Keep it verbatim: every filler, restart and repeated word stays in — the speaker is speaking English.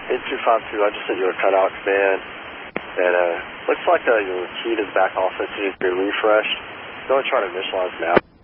eight two five two, I just sent you a cutout command. And uh, looks like uh, your key to the back office needs to be refreshed. Go and try to initialize now.